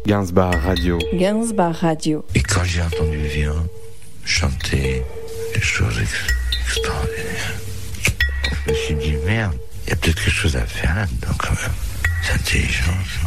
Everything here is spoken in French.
Gainsbar Radio. Gainsbar Radio. Et quand j'ai entendu Vian chanter des choses extraordinaires, je me suis dit, merde, il y a peut-être quelque chose à faire là-dedans quand même. C'est intelligent, ça.